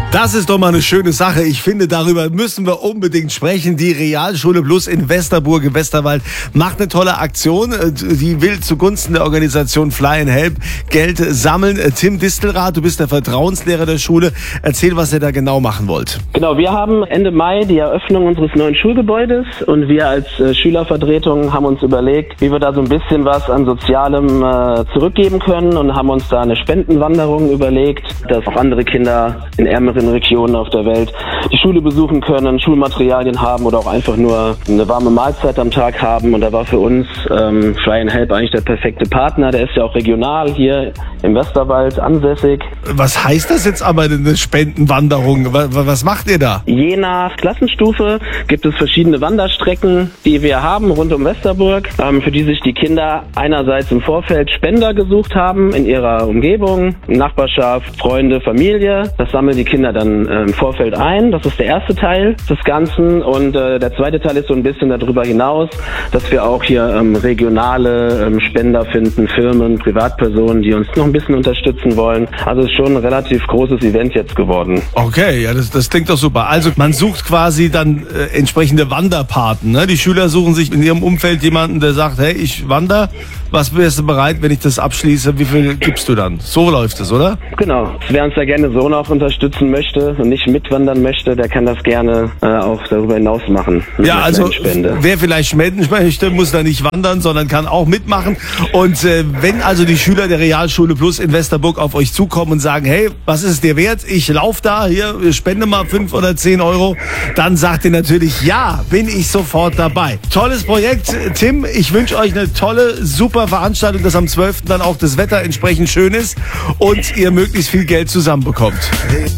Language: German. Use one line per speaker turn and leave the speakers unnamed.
Das ist doch mal eine schöne Sache. Ich finde, darüber müssen wir unbedingt sprechen. Die Realschule Plus in Westerburg im Westerwald macht eine tolle Aktion. Die will zugunsten der Organisation Fly and Help Geld sammeln. Tim Distelrath, du bist der Vertrauenslehrer der Schule. Erzähl, was ihr da genau machen wollt.
Genau, wir haben Ende Mai die Eröffnung unseres neuen Schulgebäudes und wir als Schülervertretung haben uns überlegt, wie wir da so ein bisschen was an Sozialem zurückgeben können und haben uns da eine Spendenwanderung überlegt, dass auch andere Kinder in ärmeren Regionen auf der Welt die Schule besuchen können, Schulmaterialien haben oder auch einfach nur eine warme Mahlzeit am Tag haben. Und da war für uns Fly and Help eigentlich der perfekte Partner. Der ist ja auch regional hier im Westerwald ansässig.
Was heißt das jetzt aber, eine Spendenwanderung? Was macht ihr da?
Je nach Klassenstufe gibt es verschiedene Wanderstrecken, die wir haben rund um Westerburg, für die sich die Kinder einerseits im Vorfeld Spender gesucht haben in ihrer Umgebung, Nachbarschaft, Freunde, Familie. Das sammeln die Kinder dann im Vorfeld ein. Das ist der erste Teil des Ganzen. Und der zweite Teil ist so ein bisschen darüber hinaus, dass wir auch hier regionale Spender finden, Firmen, Privatpersonen, die uns noch ein bisschen unterstützen wollen. Also es ist schon ein relativ großes Event jetzt geworden.
Okay, ja, das klingt doch super. Also man sucht quasi dann entsprechende Wanderpaten, ne? Die Schüler suchen sich in ihrem Umfeld jemanden, der sagt, hey, ich wandere. Was wärst du bereit, wenn ich das abschließe? Wie viel gibst du dann? So läuft es, oder?
Genau. Wer uns da gerne so noch unterstützen möchte und nicht mitwandern möchte, der kann das gerne auch darüber hinaus machen.
Ja, also wer vielleicht spenden möchte, muss da nicht wandern, sondern kann auch mitmachen. Und wenn also die Schüler der Realschule Plus in Westerburg auf euch zukommen und sagen, hey, was ist es dir wert? Ich laufe da, hier, spende mal 5 oder 10 Euro, dann sagt ihr natürlich, ja, bin ich sofort dabei. Tolles Projekt, Tim. Ich wünsche euch eine tolle, super Veranstaltung, dass am 12. dann auch das Wetter entsprechend schön ist und ihr möglichst viel Geld zusammenbekommt.